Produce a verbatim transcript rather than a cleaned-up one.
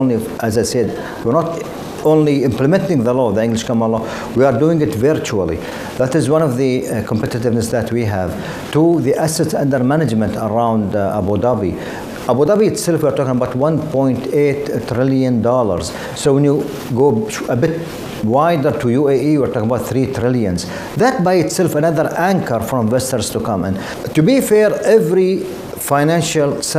only, as I said, we're not only implementing the law, the English common law, we are doing it virtually. That is one of the uh, competitiveness that we have. Two, the assets under management around uh, Abu Dhabi. Abu Dhabi itself, we're talking about one point eight trillion dollars. So when you go a bit wider to U A E, we're talking about three trillions. That by itself another anchor for investors to come in. To be fair, every financial